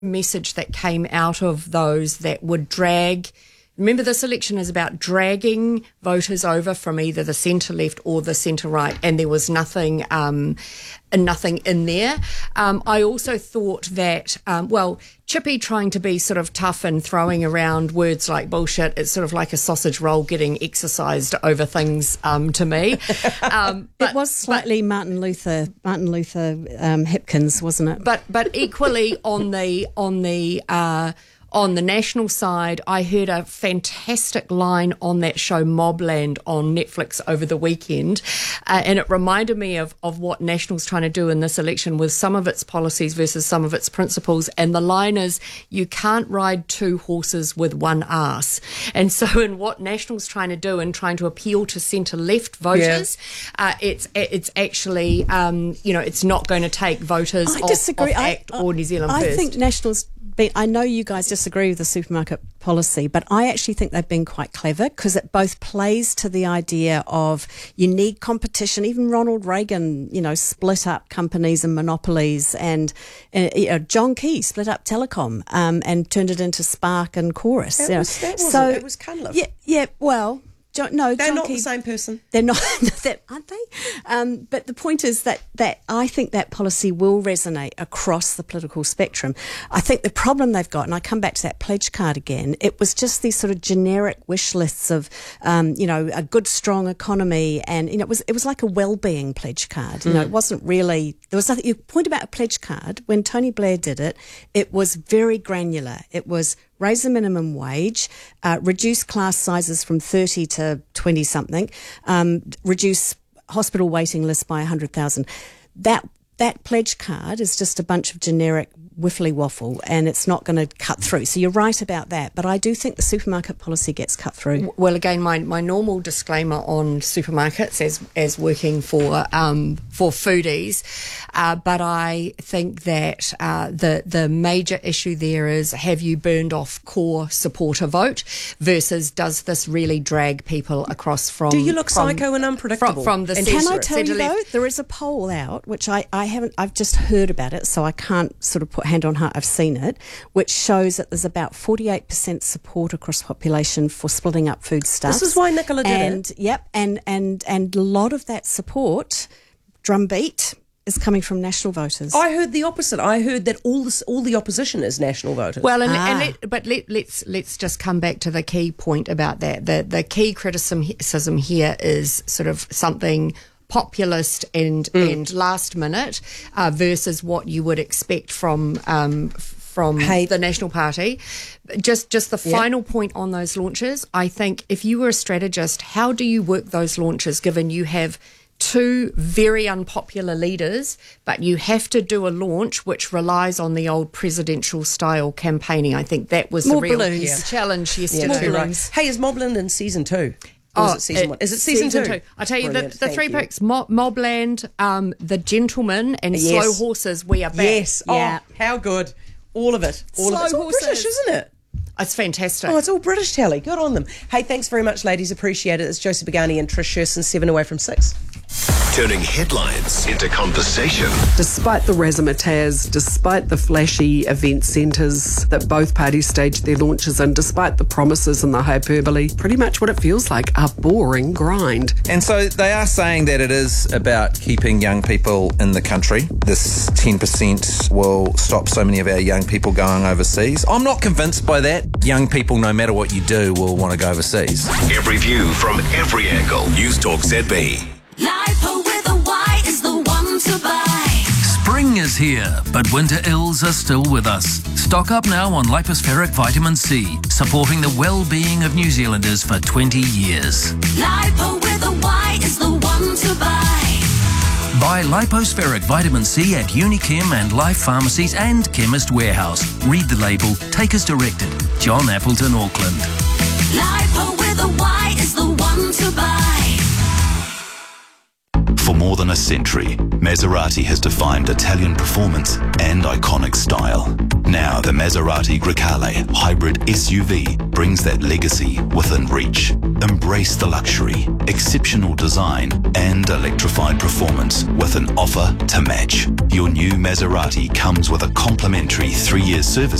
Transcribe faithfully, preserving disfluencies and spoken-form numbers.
message that came out of those that would drag. Remember, this election is about dragging voters over from either the centre left or the centre right, and there was nothing, um, nothing in there. Um, I also thought that, um, well, Chippy trying to be sort of tough and throwing around words like bullshit, it's sort of like a sausage roll getting exercised over things um, to me. Um, but, it was slightly but, Martin Luther, Martin Luther um, Hipkins, wasn't it? But but equally on the on the. Uh, On the national side, I heard a fantastic line on that show Mobland on Netflix over the weekend, uh, and it reminded me of, of what National's trying to do in this election with some of its policies versus some of its principles. And the line is, you can't ride two horses with one arse. And so in what National's trying to do and trying to appeal to centre-left voters, yeah. uh, it's it's actually, um, you know, it's not going to take voters I off, disagree. off ACT I, or New Zealand I First. I think National's been, I know you guys disagree with the supermarket policy, but I actually think they've been quite clever because it both plays to the idea of you need competition. Even Ronald Reagan, you know, split up companies and monopolies, and uh, you know, John Key split up Telecom um, and turned it into Spark and Chorus. That you know. was, that wasn't, so it was Cunliffe. Yeah, yeah. Well. John, no, they're John not Key, the same person. They're not, that, aren't they? Um, but the point is that, that I think that policy will resonate across the political spectrum. I think the problem they've got, and I come back to that pledge card again, it was just these sort of generic wish lists of, um, you know, a good, strong economy, and you know, it was it was like a well-being pledge card. You mm. know, it wasn't really. There was nothing. You point about a pledge card when Tony Blair did it. It was very granular. It was raise the minimum wage, uh, reduce class sizes from thirty to twenty something, um, reduce hospital waiting lists by one hundred thousand. That that pledge card is just a bunch of generic wiffly waffle, and it's not going to cut through. So you're right about that, but I do think the supermarket policy gets cut through. Well, again, my, my normal disclaimer on supermarkets as as working for um, for foodies, uh, but I think that uh, the the major issue there is, have you burned off core supporter vote versus does this really drag people across from? Do you look from, psycho and unpredictable? From, from the and centre, can I tell you left. though, there is a poll out which I, I haven't. I've just heard about it, so I can't sort of put hand on heart I've seen it, which shows that there's about forty-eight percent support across population for splitting up foodstuffs. This is why Nicola did and, it. Yep, and, and, and a lot of that support, drumbeat, is coming from National voters. I heard the opposite. I heard that all this, all the opposition is National voters. Well, and, ah. and let, but let, let's let's just come back to the key point about that. The the key criticism here is sort of something populist and mm. and last minute uh, versus what you would expect from um, from hey. the National Party. Just just the yep. final point on those launches. I think if you were a strategist, how do you work those launches given you have two very unpopular leaders, but you have to do a launch which relies on the old presidential style campaigning? I think that was More the real balloons. yeah. challenge yesterday. Yeah, too right. Hey, is Mobland in season two? Or Oh, is it season it, one? Is it season, season two? two? I tell you, Brilliant. the, the Thank three you. picks: Mob, Mobland, um, The Gentleman, and Yes. Slow Horses. We are back. Yes. Yeah. Oh, how good! All of it. All Slow of it. It's all horses. British, isn't it? It's fantastic. Oh, it's all British telly. Good on them. Hey, thanks very much, ladies. Appreciate it. It's Josie Begani and Trish Sherson, seven away from six. Turning headlines into conversation. Despite the razzmatazz, despite the flashy event centres that both parties staged their launches in, despite the promises and the hyperbole, pretty much what it feels like, a boring grind. And so they are saying that it is about keeping young people in the country. This ten percent will stop so many of our young people going overseas. I'm not convinced by that. Young people, no matter what you do, will want to go overseas. Every view from every angle. News Talk Z B. Lipo with a Y is the one to buy. Spring is here, but winter ills are still with us. Stock up now on Lipospheric Vitamin C, supporting the well-being of New Zealanders for twenty years. Lipo with a Y is the one to buy. Buy Lipospheric Vitamin C at Unichem and Life Pharmacies and Chemist Warehouse. Read the label, take as directed. John Appleton, Auckland. Lipo with a Y is the one to buy. For more than a century, Maserati has defined Italian performance and iconic style. Now the Maserati Grecale hybrid S U V brings that legacy within reach. Embrace the luxury, exceptional design and electrified performance with an offer to match. Your new Maserati comes with a complimentary three-year service